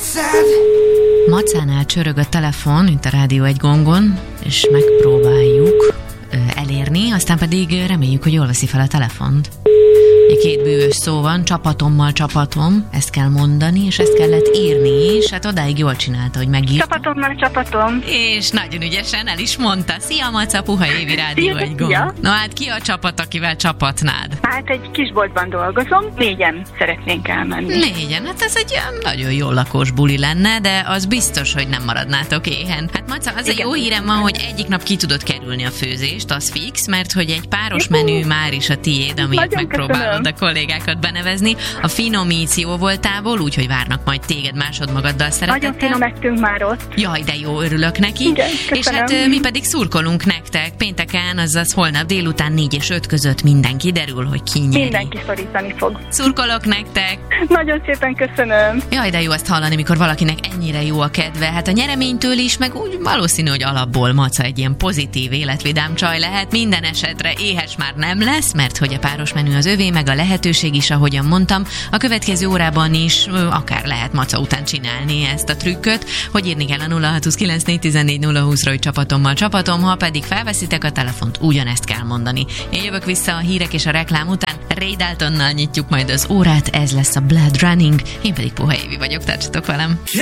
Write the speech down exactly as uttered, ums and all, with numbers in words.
Macánál csörög a telefon, mint a rádió egy gongon, és megpróbáljuk ö, elérni, aztán pedig reméljük, hogy jól veszi fel a telefont. Két bűvös szó van, csapatommal csapatom, ezt kell mondani, és ezt kellett írni is, hát odáig jól csinálta, hogy megírta. Csapatommal csapatom. És nagyon ügyesen el is mondta. Szia, Maca, Puha Évi rádió egy gomb. Ja. Na hát ki a csapat, akivel csapatnád? Hát egy kisboltban dolgozom, négyen szeretnénk elmenni. Négyen, hát ez egy olyan nagyon jó lakós buli lenne, de az biztos, hogy nem maradnátok éhen. Hát Maca, az egy jó hírem van, hogy egyik nap ki tudod kerülni a főzést, az fix, mert hogy egy páros menü már is a tiéd, amit megpróbálod a kollégákat benevezni. A finomíció voltából, úgyhogy várnak majd téged másodmagaddal szeretettel. Nagyon finom ettünk már ott. Jaj, de jó, örülök neki. Igen, és hát mi pedig szurkolunk nektek. Pénteken, azaz holnap délután négy és öt között minden kiderül, hogy ki nyeri. Mindenki szorítani fog. Szurkolok nektek. Nagyon szépen köszönöm. Jaj, de jó ezt hallani, mikor valakinek ennyire jó a kedve. Hát a nyereménytől is, meg úgy valószínű, hogy alapból Maca egy ilyen pozitív, életvidám csaj lehet. Minden esetre éhes már nem lesz, mert hogy a páros menü az övé, meg a lehetőség is, ahogyan mondtam. A következő órában is akár lehet Maca után csinálni ezt a trükköt, hogy írni kell a nulla hat kilenc négy egy négy nulla húszra, hogy csapatommal csapatom, ha pedig felveszitek a telefont, ugyanezt kell mondani. Én jövök vissza a hírek és a reklám után, Ray Daltonnal nyitjuk majd az órát, ez lesz a Blood Running, én pedig Puha Évi vagyok, tartsatok velem.